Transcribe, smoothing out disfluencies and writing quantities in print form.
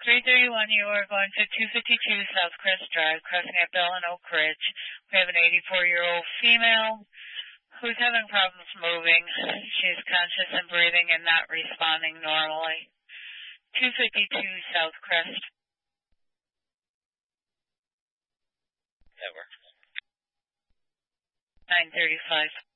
331, you are going to 252 South Crest Drive, crossing at Bell and Oak Ridge. We have an 84-year-old female who's having problems moving. She's conscious and breathing and not responding normally. 252 South Crest. That works. 935.